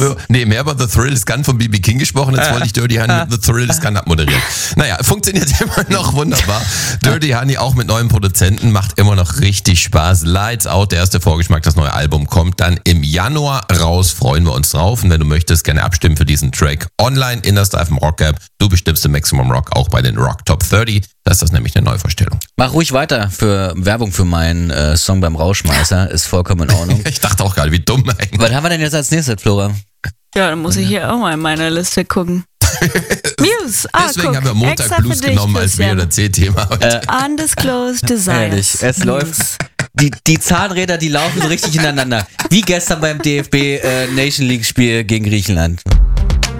mehr über The Thrill is Gun von B.B. King gesprochen, als wollte ich Dirty Honey mit The Thrill is Gun abmoderieren. Naja, funktioniert immer noch wunderbar. Dirty Honey auch mit neuen Produzenten, macht immer noch richtig Spaß. Lights Out, der erste Vorgeschmack, das neue Album kommt dann im Januar raus, freuen wir uns drauf. Und wenn du möchtest, gerne abstimmen für diesen Track online in der Steifen Rock App. Du bestimmst im Maximum Rock auch bei den Rock Top 30. Das ist das nämlich eine Neuvorstellung. Mach ruhig weiter für Werbung für meinen Song beim Rauschmeißer, ist vollkommen in Ordnung. Ich dachte auch gerade, wie dumm eigentlich. Was haben wir denn jetzt als nächstes, Flora? Ja, dann muss ich hier auch mal in meiner Liste gucken. Muse, Deswegen haben wir Montag Blues genommen als B- oder C-Thema heute. Undisclosed Desires. Ehrlich, es läuft. Die Zahnräder, die laufen so richtig ineinander. Wie gestern beim DFB Nation League Spiel gegen Griechenland.